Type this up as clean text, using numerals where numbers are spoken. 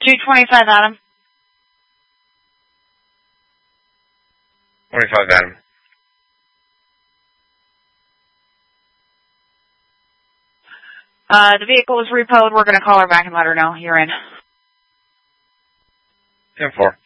225 Adam. 25 Adam. The vehicle was repoed. We're going to call her back and let her know you're in. 10-4.